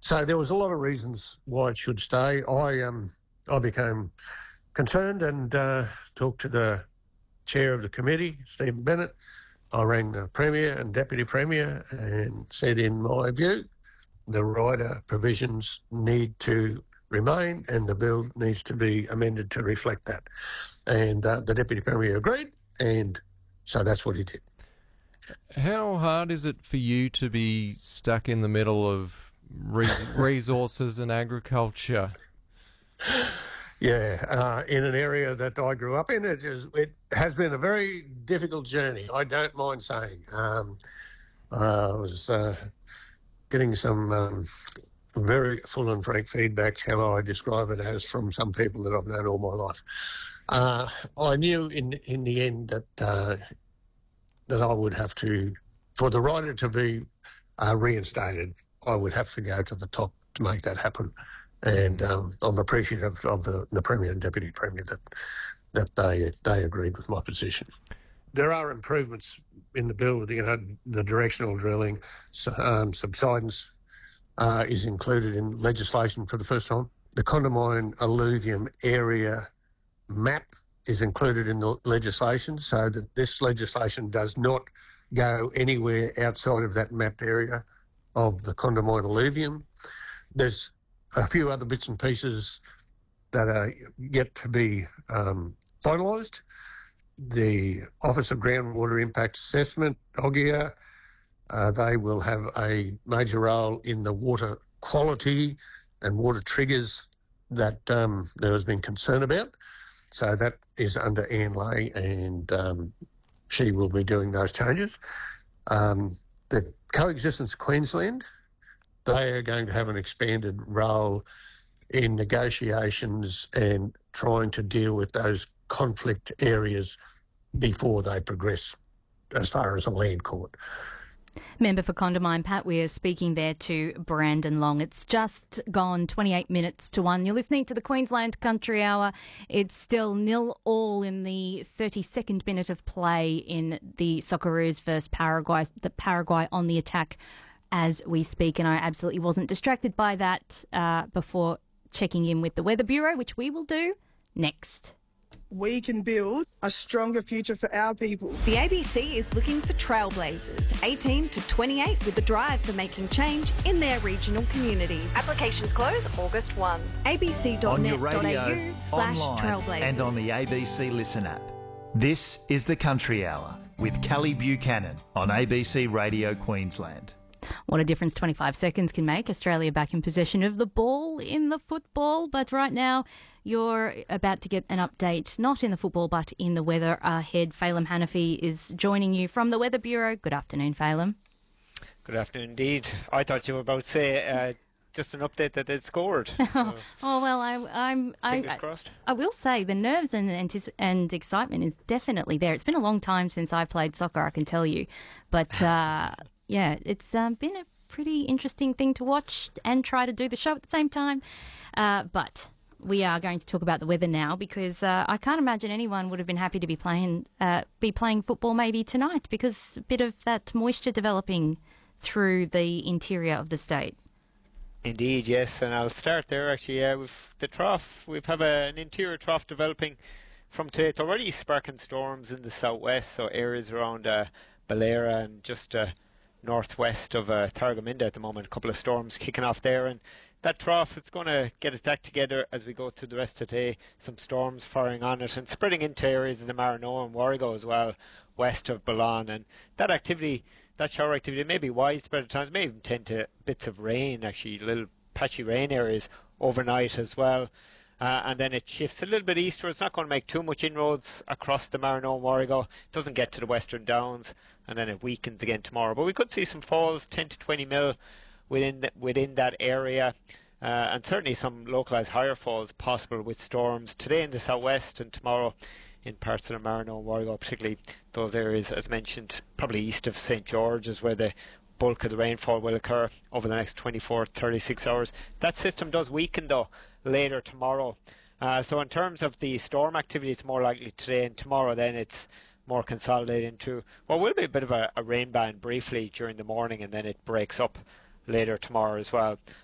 So there was a lot of reasons why it should stay. I became concerned and talked to the chair of the committee, Stephen Bennett. I rang the Premier and Deputy Premier and said, in my view, the rider provisions need to remain and the bill needs to be amended to reflect that. And the Deputy Premier agreed, and so that's what he did. How hard is it for you to be stuck in the middle of resources and agriculture? Yeah, in an area that I grew up in, it has been a very difficult journey, I don't mind saying. I was getting some very full and frank feedback, shall I describe it as, from some people that I've known all my life. I knew in the end that I would have to, for the rider to be reinstated, I would have to go to the top to make that happen. And I'm appreciative of the Premier and Deputy Premier that they agreed with my position. There are improvements in the bill, the directional drilling, subsidence is included in legislation for the first time. The Condamine alluvium area map is included in the legislation, so that this legislation does not go anywhere outside of that mapped area of the Condamine alluvium. There's a few other bits and pieces that are yet to be finalised. The Office of Groundwater Impact Assessment, OGIA, they will have a major role in the water quality and water triggers that there has been concern about. So that is under Anne Lay, and she will be doing those changes. The Coexistence Queensland, they are going to have an expanded role in negotiations and trying to deal with those conflict areas before they progress as far as a land court. Member for Condamine, Pat Weir, speaking there to Brandon Long. It's just gone 28 minutes to 1. You're listening to the Queensland Country Hour. It's still 0-all in the 32nd minute of play in the Socceroos versus Paraguay. The Paraguay on the attack as we speak, and I absolutely wasn't distracted by that before checking in with the Weather Bureau, which we will do next. We can build a stronger future for our people. The ABC is looking for trailblazers, 18 to 28, with a drive for making change in their regional communities. Applications close August 1. abc.net.au/trailblazers. And on the ABC Listen app. This is the Country Hour with Kelly Buchanan on ABC Radio Queensland. What a difference 25 seconds can make. Australia back in possession of the ball in the football. But right now, you're about to get an update, not in the football, but in the weather ahead. Phelim Hanafi is joining you from the Weather Bureau. Good afternoon, Phelim. Good afternoon indeed. I thought you were about to say just an update that they'd scored. So fingers crossed. I will say the nerves and excitement is definitely there. It's been a long time since I played soccer, I can tell you. But... yeah, it's been a pretty interesting thing to watch and try to do the show at the same time. But we are going to talk about the weather now because I can't imagine anyone would have been happy to be playing football maybe tonight because a bit of that moisture developing through the interior of the state. Indeed, yes, and I'll start there actually. With the trough, we've have an interior trough developing from today. It's already sparking storms in the southwest, so areas around Ballera and just northwest of Tarragominda at the moment. A couple of storms kicking off there, and that trough, it's going to get its act together as we go through the rest of today. Some storms firing on it and spreading into areas of the Maranoa and Warrego as well, west of Ballan. And that activity, that shower activity, may be widespread at times, may even tend to bits of rain, actually, little patchy rain areas overnight as well. And then it shifts a little bit eastward. It's not going to make too much inroads across the Maranoa and Warrego. It doesn't get to the Western Downs, and then it weakens again tomorrow. But we could see some falls, 10 to 20 mil within that area, and certainly some localised higher falls possible with storms today in the southwest and tomorrow in parts of the Maranoa and Warrego, particularly those areas, as mentioned, probably east of St. George is where the bulk of the rainfall will occur over the next 36 hours. That system does weaken though later tomorrow. So in terms of the storm activity, it's more likely today and tomorrow. Then it's more consolidated into what will be a bit of a rain band briefly during the morning, and then it breaks up later tomorrow as well.